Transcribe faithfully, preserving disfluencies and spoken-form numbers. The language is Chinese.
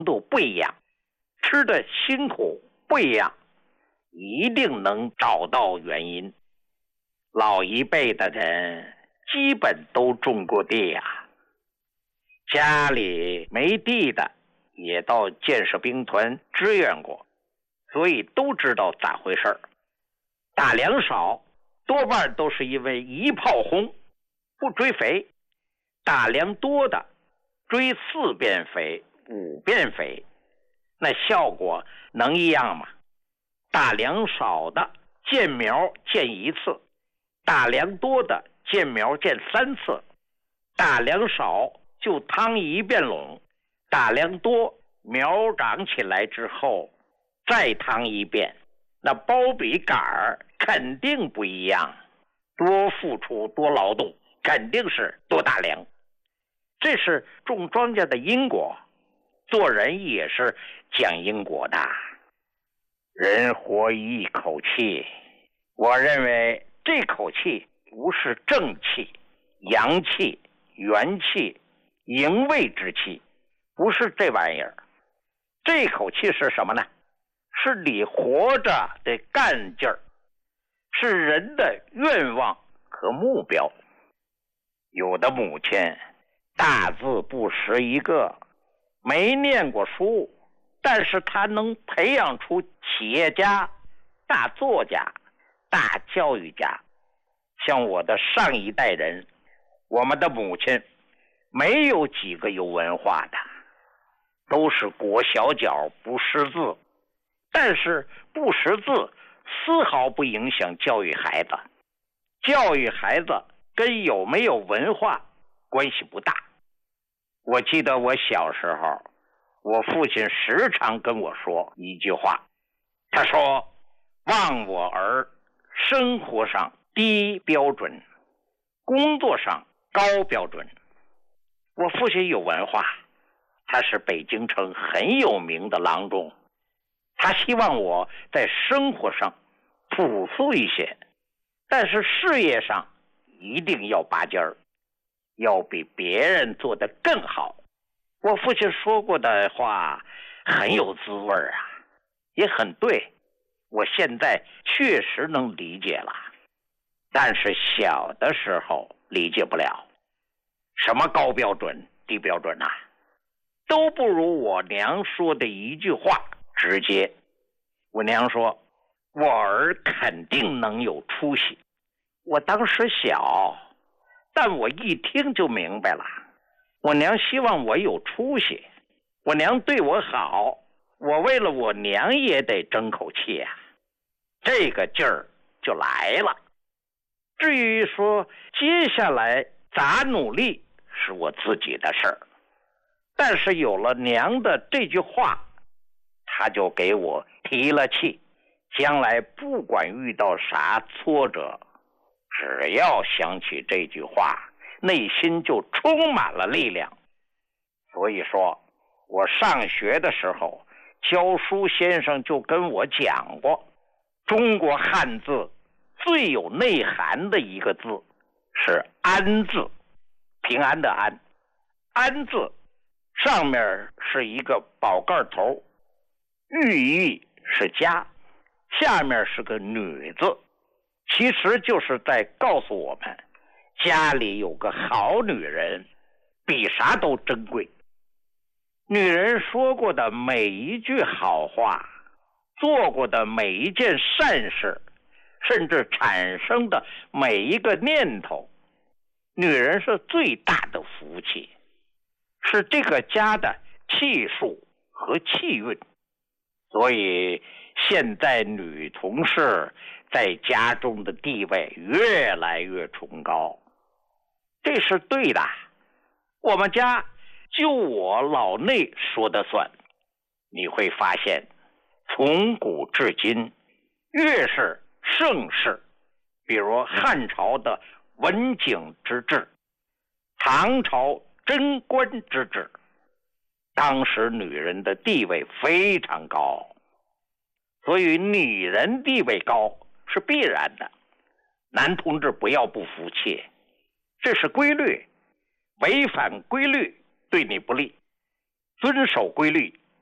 度不一样，吃的辛苦不一样，一定能找到原因。老一辈的人基本都种过地呀、啊，家里没地的也到建设兵团支援过，所以都知道咋回事儿。打粮少多半都是因为一炮轰，不追肥；打粮多的追四遍肥、五遍肥，那效果能一样吗？打粮少的见苗见一次，打粮多的见苗见三次。打粮少就趟一遍垄，打粮多苗长起来之后再趟一遍，那包比杆儿肯定不一样，多付出多劳动，肯定是多打粮。这是种庄稼的因果，做人也是讲因果的。人活一口气，我认为这口气不是正气、阳气、元气、营卫之气，不是这玩意儿。这口气是什么呢？是你活着的干劲儿，是人的愿望和目标。有的母亲大字不识一个，没念过书，但是他能培养出企业家、大作家、大教育家。像我的上一代人，我们的母亲没有几个有文化的，都是裹小脚不识字，但是不识字丝毫不影响教育孩子。教育孩子跟有没有文化关系不大。我记得我小时候，我父亲时常跟我说一句话，他说：望我儿生活上低标准，工作上高标准。我父亲有文化，他是北京城很有名的郎中，他希望我在生活上朴素一些，但是事业上一定要拔尖儿，要比别人做得更好。我父亲说过的话很有滋味啊，也很对，我现在确实能理解了。但是小的时候理解不了，什么高标准低标准啊，都不如我娘说的一句话直接。我娘说我儿肯定能有出息。我当时小，但我一听就明白了，我娘希望我有出息，我娘对我好，我为了我娘也得争口气啊，这个劲儿就来了。至于说接下来咋努力是我自己的事儿，但是有了娘的这句话，她就给我提了气，将来不管遇到啥挫折，只要想起这句话，内心就充满了力量。所以说我上学的时候，教书先生就跟我讲过，中国汉字最有内涵的一个字是安字，平安的安。安字上面是一个宝盖头，寓意是家，下面是个女字，其实就是在告诉我们，家里有个好女人比啥都珍贵。女人说过的每一句好话，做过的每一件善事，甚至产生的每一个念头，女人是最大的福气，是这个家的气数和气运。所以现在女同事在家中的地位越来越崇高，这是对的。我们家就我老内说的算。你会发现从古至今，越是盛世，比如汉朝的文景之治，唐朝贞观之治，当时女人的地位非常高，所以女人地位高是必然的。男同志不要不服气，这是规律，违反规律对你不利，遵守规律